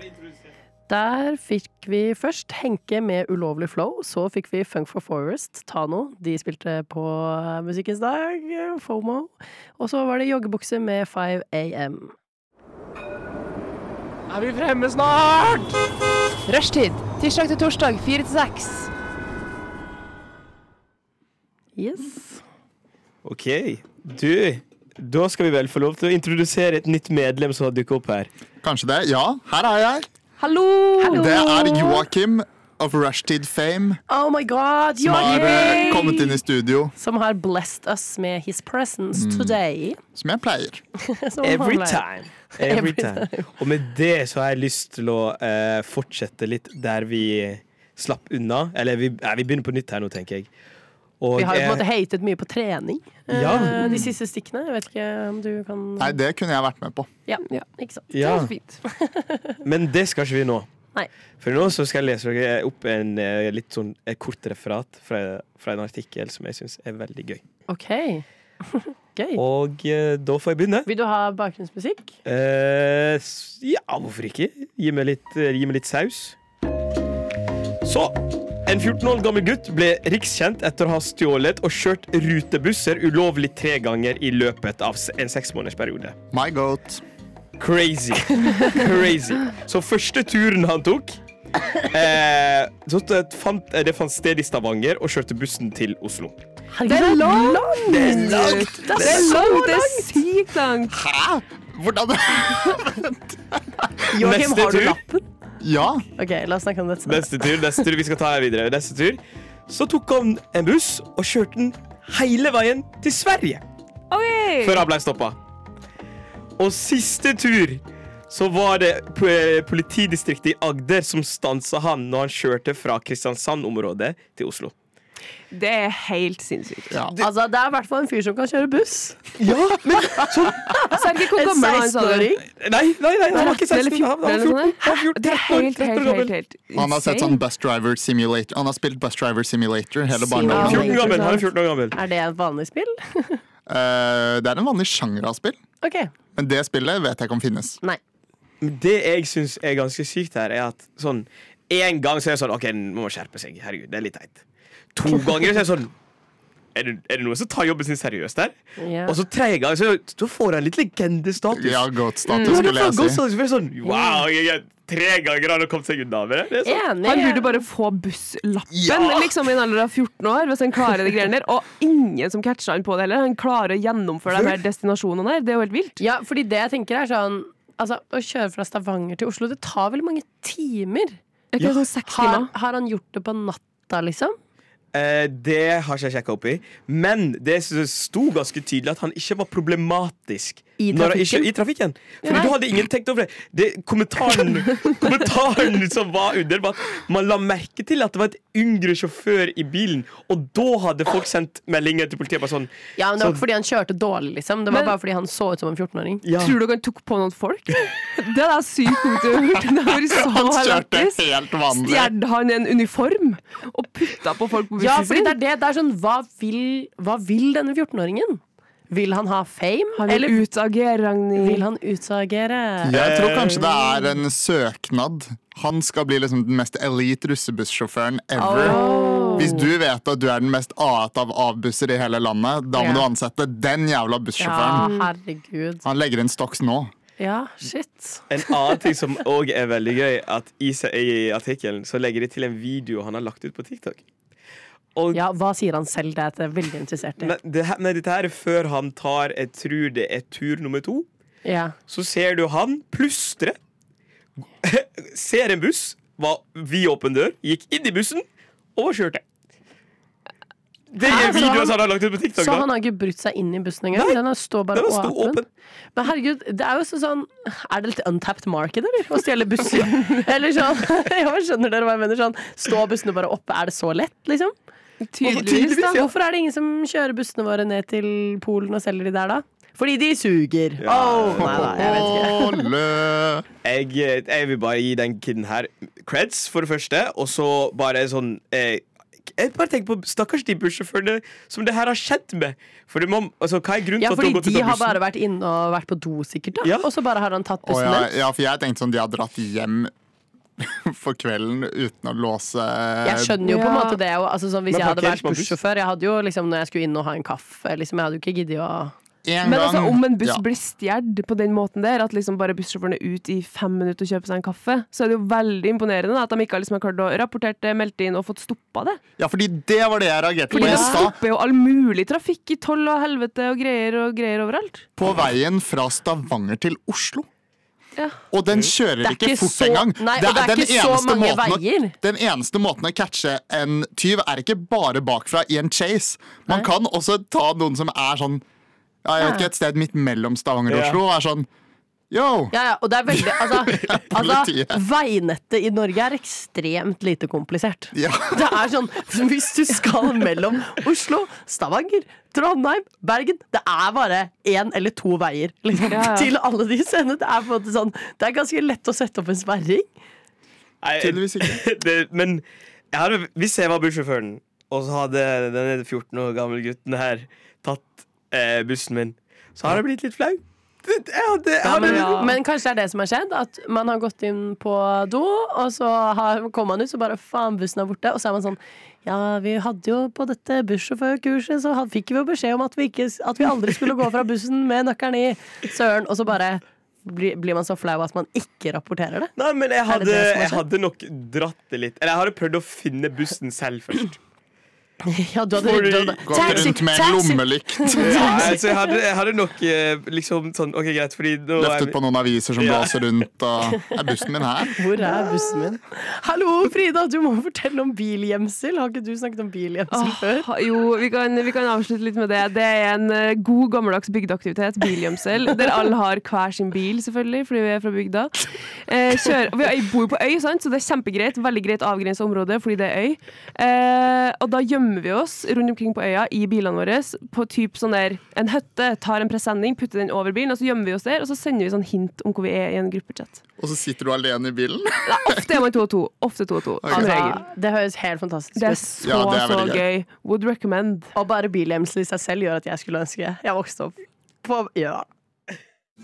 Der fikk vi først Henke med Ulovlig Flow. Så fikk vi Funk for Forest, Tano. De spilte på Musikkens dag, FOMO. Og så var det joggebukse med 5 AM. Er vi fremme snart? Rushtid, tirsdag til torsdag, 4-6. Yes. Ok, da skal vi vel få lov til å introdusere et nytt medlem som har dukket opp her. Kanskje det? Ja, her er jeg. Hallo! Det er Joakim of Rushtid fame Oh my god, som har Joakim! kommet inn i studio, Som har blessed us med his presence today. som jeg pleier. Som Every han pleier. time. Every time. Og med det så har jeg lyst til å fortsette litt der vi slapp unna. Eller vi begynner på nytt her nå, tenker jeg. Og, Vi har jo på en måte hatet mye på trening de siste stikkene. Jeg vet ikke om du kan... Nei, det kunne jeg vært med på. Ja, ikke sant. ja, Det er fint. men det skal ikke vi nå. Nei. For nå så skal jeg lese dere opp litt sånn et kort referat fra en artikkel som jeg synes er veldig gøy. Ok. Gøy. Og da får jeg begynne. Vil du ha bakgrunnsmusikk? Ja, hvorfor ikke? Gi meg litt saus. Så, en 14 år gammel gutt ble rikskjent etter å ha stjålet og kjørt rutebusser ulovlig 3 ganger i løpet av en 6-månedersperiode. My goat. Crazy. Crazy. Så første turen han tok, det fant sted i Stavanger og kjørte bussen til Oslo. Det er langt! Det er langt! Det er langt! Det er sykt langt! Hæ? Hvordan? Joakim, Neste har du tur. lappen? Ja, Ok, la oss snakke om dette. Neste tur, vi skal ta her videre. Neste tur, så tok han en buss og kjørte den hele veien til Sverige. Før han ble stoppet. Og siste tur, så var det politidistriktet i Agder som stanset han når han kjørte fra Kristiansand-området til Oslo. Det er helt sinnssykt. ja. Altså, det er i hvert fall en fyr som kan kjøre buss. Ja, men Sergej, hvor En gammel var han, sa du? 16-åring. Nei, han var ikke 16, han var 14. Det er helt Han har sett sånn Bus Driver Simulator. Han har spilt Bus Driver Simulator hele barndommen. 14 gammel, han er 14 år gammel. Er det et vanlig spill? Det er en vanlig sjanger av spill, Ok, men det spillet vet jeg ikke om finnes. nei. Det jeg synes er ganske sykt her, er at sånn, en gang så er det sånn, ok, man må skjerpe seg, herregud, det er litt teit. 2 ganger så er det sånn, er det noen som tar jobben sin seriøst der? Ja. Og så 3 ganger så får han litt legendestatus. Ja, goat-status skulle jeg si. Så er det sånn, wow, 3 ganger har han kommet seg unna med det. Det er sånn. Enig. Han burde bare få busslappen Ja! liksom, i en alder av 14 år, hvis han klarer det greiene der. Og ingen som catcher han på det heller. Han klarer å gjennomføre de her destinasjonene der. Det er jo helt vilt. Ja, fordi det jeg tenker er sånn, altså, å kjøre fra Stavanger til Oslo, det tar veldig mange timer. Er ikke det sånn 6 timer? Har han gjort det på natta, liksom? Det har ikke jeg sjekket opp i. Men det sto ganske tydelig at han ikke var problematisk I når han trafikken? I trafikken. Fordi Nei. da hadde ingen tenkt over det. Kommentaren som var under, var at man la merke til at det var et yngre sjåfør i bilen. Og da hadde folk sendt meldinger til politiet. Bare sånn, Ja, men det var så- ikke fordi han kjørte dårlig, liksom. Det var Men- bare fordi han så ut som en 14-åring. ja. Tror du han tok på noen folk? Det er da sykt dumt å ha hørt. Det har vært så Han kjørte hilarious. helt vanlig. Stjerde han en uniform og putta på folk på Ja, bussen fordi sin? det er sånn, hva vil denne 14-åringen? Vil han ha fame? Han vil Eller utagere, Ragnhild. vil han utagere? Jeg tror kanskje det er en søknad. Han skal bli liksom den mest elite russebussjåføren ever. Oh. Hvis du vet at du er den mest A-ete av avbusser i hele landet, da må Ja. du ansette den jævla Ja, bussjåføren. herregud. Han legger inn stocks nå. Ja, shit. En annen ting som også er veldig gøy, at i artikkelen så legger de til en video han har lagt ut på TikTok. Og Ja, hva sier han selv? Det er jeg veldig interessert i. dette her er før han tar, jeg tror det er tur nummer 2. Ja. Så ser du han plystre, ser en buss, var vid åpen dør, gikk inn i bussen og kjørte. Det Hæ? er Så videoen han- han har lagt ut på TikTok. Så da. han har ikke brutt seg inn i bussen engang? Den står bare Den sto åpen. åpen. Men herregud, det er jo sånn er det litt untapped market, eller? Å stjele busser? Eller sånn, ja, skjønner dere hva jeg mener? Sånn, stå bussene bare oppe, er det så lett, liksom? Tydeligvis, da. Hvorfor er det ingen som kjører bussene våre ned til Polen og selger de der, da? Fordi de suger. Åh, nei da, jeg vet ikke. Ole. Jeg vil bare gi den kiden her creds, for det første, og så bare sånn jeg bare tenker på stakkars de bussjåførene som det her har skjedd med. For hva er grunnen til at du har gått ut av bussen? De har bare vært inne og vært på do sikkert da. Og så bare har han tatt bussen din. Ja, for jeg tenkte sånn, de har dratt hjem for kvelden uten å låse. Jeg skjønner jo på en måte det altså, sånn, hvis jeg hadde vært bussjåfør, jeg hadde jo liksom, når jeg skulle inn og ha en kaffe liksom, jeg hadde jo ikke giddet å Men altså, om en buss blir stjert på den måten der, at liksom bare bussjåførene er ute i 5 minutter og kjøper seg en kaffe, så er det jo veldig imponerende at de ikke liksom har klart å rapportert det, meldt inn og fått stoppet det. Ja, fordi det var det jeg reagerte på. Det stopper jo all mulig trafikk i toll og helvete og greier overalt. På veien fra Stavanger til Oslo. Ja. Og den kjører ikke fort engang. Nei, og det er ikke så mange veier. Den eneste måten å catche en tyv er ikke bare bakfra i en chase. Man kan også ta noen som er sånn jeg vet ikke, et sted midt mellom Stavanger og Oslo er sånn yo! Ja, og det er veldig altså, veinettet i Norge er ekstremt lite komplisert. Det er sånn, hvis du skal mellom Oslo, Stavanger, Trondheim, Bergen, det er bare 1 eller 2 veier liksom, til alle de scenene. Det er på en måte sånn, det er ganske lett å sette opp en sperring. Nei, tydeligvis ikke. Men hvis jeg var bussjåføren, og så hadde denne 14 år gamle gutten her tatt bussen min, så har det blitt litt flau. Men kanskje det er det som har skjedd, at man har gått inn på do, og så kommer man ut, så bare faen, bussen er borte, og så er man sånn ja, vi hadde jo på dette bussjåførkurset, så fikk vi jo beskjed om at vi aldri skulle gå fra bussen med nøkkelen i søren, og så bare blir man så flau at man ikke rapporterer det. Nei, men jeg hadde nok dratt det litt. Eller jeg hadde prøvd å finne bussen selv først. Ja, du hadde gått rundt med en lommelykt. Altså, jeg hadde nok liksom sånn, ok, greit, fordi løftet på noen aviser som blåser rundt og bussen min her? Hvor er bussen min? Hallo, Frida, du må fortelle om bilgjemsel. Har ikke du snakket om bilgjemsel før? Jo, vi kan avslutte litt med det. Det er en god gammeldags bygdeaktivitet, bilgjemsel, der alle har hver sin bil, selvfølgelig, fordi vi er fra bygda. Vi bor på øy, sant? Så det er kjempegreit, veldig greit avgrenset område, fordi det er øy. Og da gjemmer vi oss rundt omkring på øya i bilene våre på typ sånn der, en høtte, tar en presenning, putter den over bilen, og så gjemmer vi oss der, og så sender vi sånn hint om hvor vi er i en gruppechat. Og så sitter du alene i bilen? Ja, ofte er man 2 og 2. Ofte 2 og 2. Altså, det høres helt fantastisk ut. Det er så gøy. Would recommend. Og bare bilgjemsel i seg selv gjør at jeg skulle ønske jeg vokste opp på,